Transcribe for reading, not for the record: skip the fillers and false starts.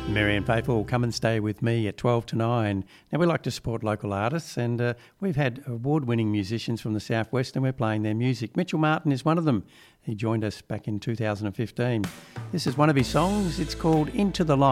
Marianne Faithful will come and stay with me at 12 to 9. Now, we like to support local artists, and we've had award-winning musicians from the southwest, and we're playing their music. Mitchell Martin is one of them. He joined us back in 2015. This is one of his songs. It's called Into the Light.